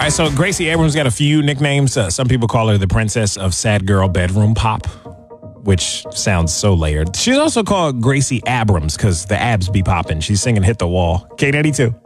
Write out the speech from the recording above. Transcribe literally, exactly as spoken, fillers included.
right, so Gracie Abrams got a few nicknames. Uh, some people call her the princess of sad girl bedroom pop, which sounds so layered. She's also called Gracie Abrams because the abs be popping. She's singing Hit the Wall. K ninety-two.